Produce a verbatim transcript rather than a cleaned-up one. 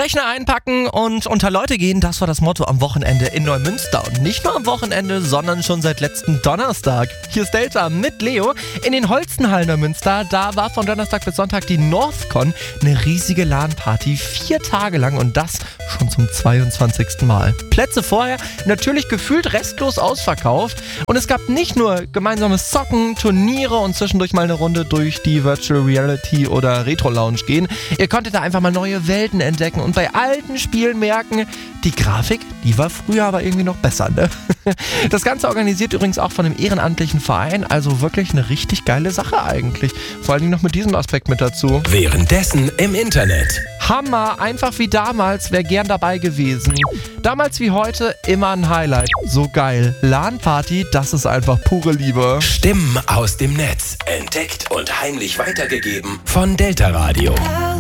Rechner einpacken und unter Leute gehen, das war das Motto am Wochenende in Neumünster. Und nicht nur am Wochenende, sondern schon seit letzten Donnerstag. Hier ist Delta mit Leo. In den Holstenhallen Neumünster, da war von Donnerstag bis Sonntag die Northcon, eine riesige LAN-Party, vier Tage lang und das schon zum zweiundzwanzigsten Mal. Plätze vorher natürlich gefühlt restlos ausverkauft und es gab nicht nur gemeinsames Zocken, Turniere und zwischendurch mal eine Runde durch die Virtual Reality oder Retro Lounge gehen. Ihr konntet da einfach mal neue Welten entdecken und bei alten Spielen merken, die Grafik, die war früher aber irgendwie noch besser, ne? Das Ganze organisiert übrigens auch von einem ehrenamtlichen Verein, also wirklich eine richtig geile Sache eigentlich. Vor allen Dingen noch mit diesem Aspekt mit dazu. Währenddessen im Internet. Hammer, einfach wie damals, wäre gern dabei gewesen. Damals wie heute immer ein Highlight. So geil. LAN-Party, das ist einfach pure Liebe. Stimmen aus dem Netz. Entdeckt und heimlich weitergegeben von Delta Radio.